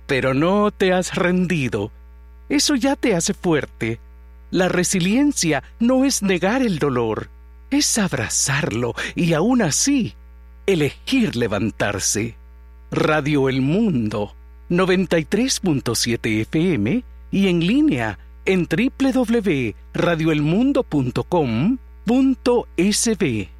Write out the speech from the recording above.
Pero no te has rendido. Eso ya te hace fuerte. La resiliencia no es negar el dolor, es abrazarlo y aún así elegir levantarse. Radio El Mundo, 93.7 FM y en línea en www.radioelmundo.com.sb.